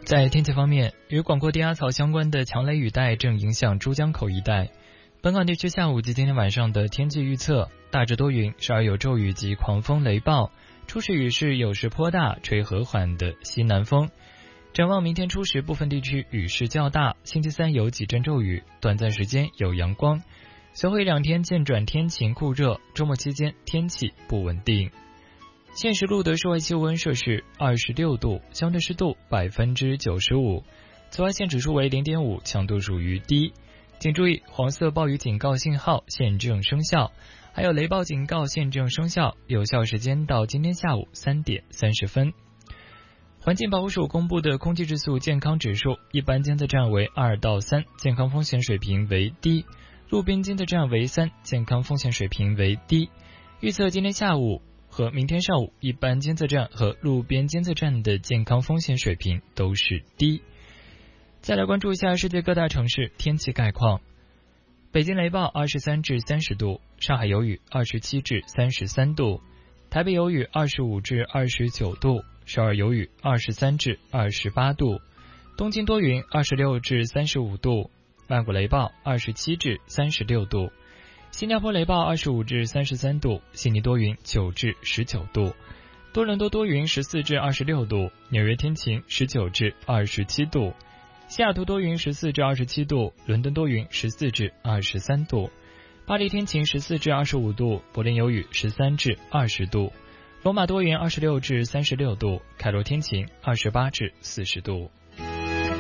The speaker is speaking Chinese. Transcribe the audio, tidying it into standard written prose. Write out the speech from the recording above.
在天气方面，与广阔低压槽相关的强雷雨带正影响珠江口一带。本港地区下午及今天晚上的天气预测，大致多云，时而有骤雨及狂风雷暴，初时雨势有时颇大，吹和缓的西南风。展望明天初时，部分地区雨势较大，星期三有几阵骤雨，短暂时间有阳光，随后2天渐转天晴酷热，周末期间天气不稳定。现时录得室外气温摄氏26度，相对湿度95%，紫外线指数为0.5，强度属于低。请注意，黄色暴雨警告信号现正生效，还有雷暴警告现正生效，有效时间到今天下午3点30分。环境保护署公布的空气质素健康指数，一般监测站为2到3，健康风险水平为低；路边监测站为3，健康风险水平为低。预测今天下午和明天上午，一般监测站和路边监测站的健康风险水平都是低。再来关注一下世界各大城市天气概况。北京雷暴23至30度，上海有雨27至33度，台北有雨25至29度，首尔有雨23至28度，东京多云26至35度，曼谷雷暴27至36度，新加坡雷暴25至33度，悉尼多云9至19度，多伦多多云14至26度，纽约天晴19至27度，西雅图多云14至27度，伦敦多云14至23度，巴黎天晴14至25度，柏林有雨13至20度，罗马多云26至36度，凯罗天晴28至40度。